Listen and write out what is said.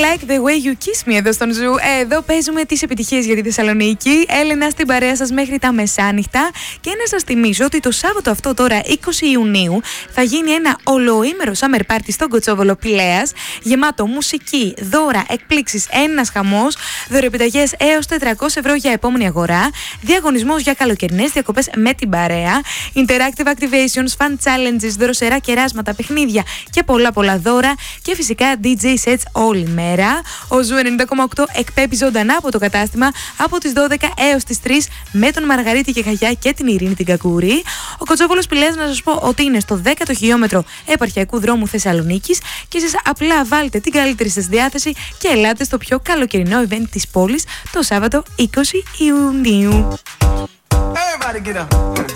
Like the way you kiss me εδώ στον Ζου. Εδώ παίζουμε τις επιτυχίες για τη Θεσσαλονίκη. Έλενα στην παρέα σας μέχρι τα μεσάνυχτα. Και να σας θυμίσω ότι το Σάββατο αυτό τώρα, 20 Ιουνίου, θα γίνει ένα ολοήμερο summer party στον Κοτσόβολο Πηλέας. Γεμάτο μουσική, δώρα, εκπλήξεις, ένας χαμός, δωρεπιταγές έως 400 ευρώ για επόμενη αγορά. Διαγωνισμός για καλοκαιρινές διακοπές με την παρέα. Interactive activations, fun challenges, δροσερά κεράσματα, παιχνίδια και πολλά δώρα. Και φυσικά DJ sets όλη μέρα. Ο Ζου 90,8 εκπέμπει ζωντανά από το κατάστημα από τις 12 έως τις 3 με τον Μαργαρίτη και Χαγιά και την Ειρήνη την Κακούρη. Ο Κοτσόβολος Πηλέας, να σας πω ότι είναι στο 10ο χιλιόμετρο επαρχιακού δρόμου Θεσσαλονίκης και εσείς απλά βάλτε την καλύτερη σας διάθεση και ελάτε στο πιο καλοκαιρινό event της πόλης το Σάββατο 20 Ιουνίου. Everybody get up.